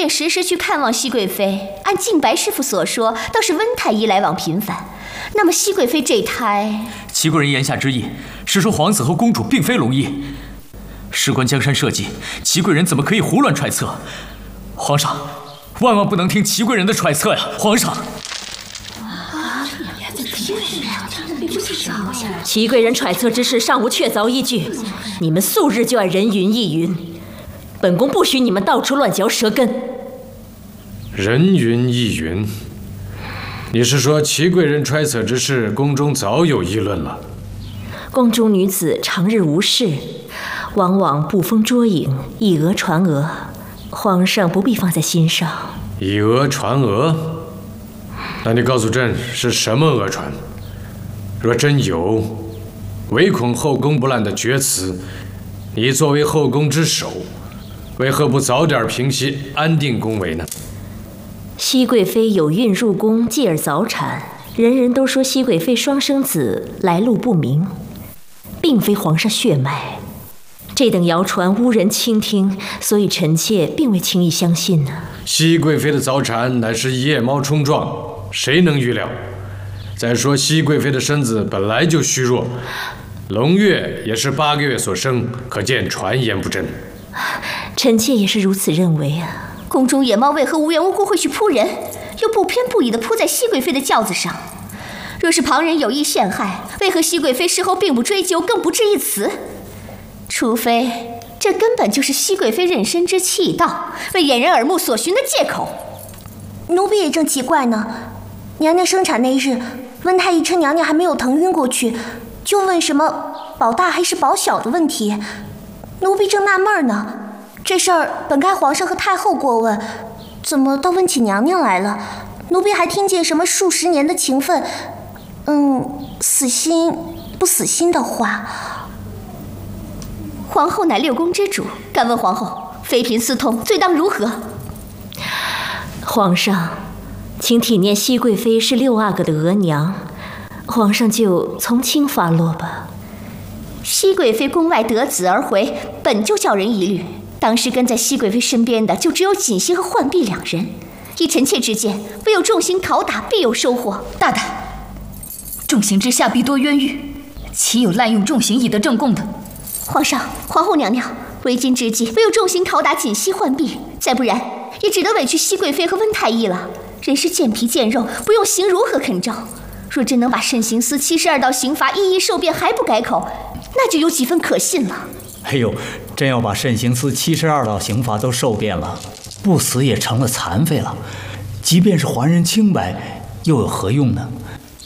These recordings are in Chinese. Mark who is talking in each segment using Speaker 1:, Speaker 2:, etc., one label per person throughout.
Speaker 1: 也时时去看望熹贵妃。按静白师傅所说，倒是温太医来往频繁。那么熹贵妃这胎，
Speaker 2: 齐贵人言下之意是说皇子和公主并非龙裔。事关江山社稷，齐贵人怎么可以胡乱揣测？皇上，万万不能听齐贵人的揣测呀！皇上。
Speaker 3: 齐贵人揣测之事尚无确凿依据，你们素日就爱人云亦云，本宫不许你们到处乱嚼舌根。
Speaker 4: 人云亦云，你是说齐贵人揣测之事，宫中早有议论了？
Speaker 3: 宫中女子常日无事，往往捕风捉影，以讹传讹，皇上不必放在心上。
Speaker 4: 以讹传讹？那你告诉朕是什么讹传？若真有，唯恐后宫不乱的厥词，你作为后宫之首，为何不早点平息，安定宫闱呢？
Speaker 3: 熹贵妃有孕入宫，继而早产，人人都说熹贵妃双生子，来路不明，并非皇上血脉。这等谣传无人倾听，所以臣妾并未轻易相信呢。
Speaker 4: 熹贵妃的早产乃是夜猫冲撞，谁能预料？再说熹贵妃的身子本来就虚弱，龙月也是8个月所生，可见传言不真。
Speaker 3: 臣妾也是如此认为啊。
Speaker 1: 宫中野猫为何无缘无故会去扑人，又不偏不倚地扑在熹贵妃的轿子上？若是旁人有意陷害，为何熹贵妃事后并不追究，更不置一词？除非这根本就是熹贵妃妊娠之期已到，为掩人耳目所寻的借口。
Speaker 5: 奴婢也正奇怪呢，娘娘生产那日，温太医趁娘娘还没有疼晕过去，就问什么保大还是保小的问题。奴婢正纳闷呢，这事儿本该皇上和太后过问，怎么倒问起娘娘来了？奴婢还听见什么数十年的情分，死心不死心的话。
Speaker 1: 皇后乃6宫之主，敢问皇后，妃嫔私通，罪当如何？
Speaker 3: 皇上，请体念熹贵妃是6阿哥的额娘，皇上就从轻发落吧。
Speaker 1: 熹贵妃宫外得子而回，本就叫人疑虑。当时跟在熹贵妃身边的就只有锦汐和浣碧2人。依臣妾之见，唯有重刑拷打，必有收获。
Speaker 6: 大胆！重刑之下必多冤狱，岂有滥用重刑以得正供的？
Speaker 1: 皇上、皇后娘娘，为今之计，唯有重刑拷打锦汐、浣碧，再不然也只得委屈熹贵妃和温太医了。人是见皮见肉，不用刑如何肯招？若真能把慎刑司72道刑罚一一受遍，还不改口，那就有几分可信了。
Speaker 7: 哎呦，真要把慎刑司72道刑罚都受遍了，不死也成了残废了。即便是还人清白，又有何用呢？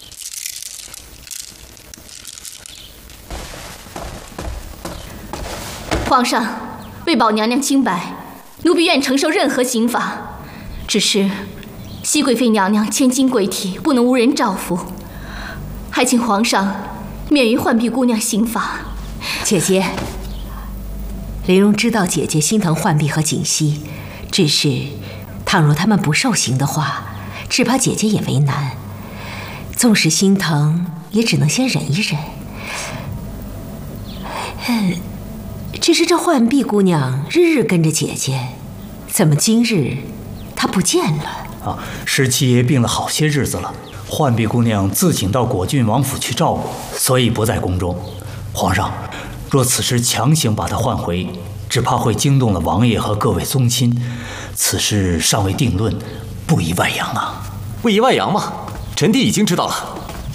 Speaker 6: 皇上，为保娘娘清白，奴婢愿承受任何刑罚。只是熹贵妃娘娘千金贵体，不能无人照拂，还请皇上免于浣碧姑娘刑罚。
Speaker 8: 姐姐，玲珑知道姐姐心疼浣碧和锦汐，只是倘若他们不受刑的话，只怕姐姐也为难。纵使心疼，也只能先忍一忍。只是这浣碧姑娘日日跟着姐姐，怎么今日她不见了？
Speaker 7: 十七爷病了好些日子了，浣碧姑娘自请到果郡王府去照顾，所以不在宫中。皇上，若此时强行把她唤回，只怕会惊动了王爷和各位宗亲，此事尚未定论，不宜外扬啊。
Speaker 9: 不宜外扬吗？臣弟已经知道了。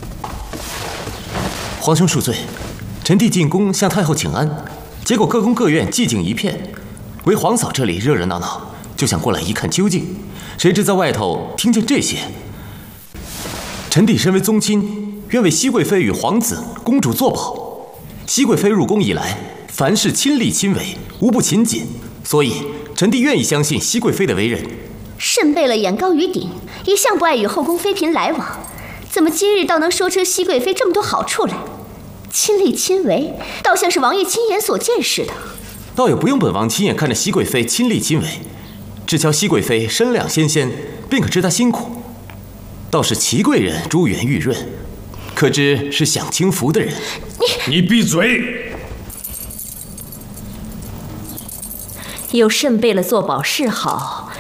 Speaker 9: 皇兄恕罪，臣弟进宫向太后请安，结果各宫各院寂静一片，唯皇嫂这里热热闹闹，就想过来一看究竟，谁知在外头听见这些。臣弟身为宗亲，愿为熹贵妃与皇子、公主作保。熹贵妃入宫以来，凡事亲力亲为，无不勤谨，所以臣弟愿意相信熹贵妃的为人。
Speaker 1: 甚备了眼高于顶，一向不爱与后宫妃嫔来往，怎么今日倒能说出熹贵妃这么多好处来？亲力亲为，倒像是王爷亲眼所见似的。
Speaker 9: 倒也不用本王亲眼看着熹贵妃亲力亲为，只瞧熹贵妃身量纤纤，便可知她辛苦。倒是齐贵人珠圆玉润，可知是享清福的人。
Speaker 4: 你闭嘴！
Speaker 3: 有甚备了做保是好，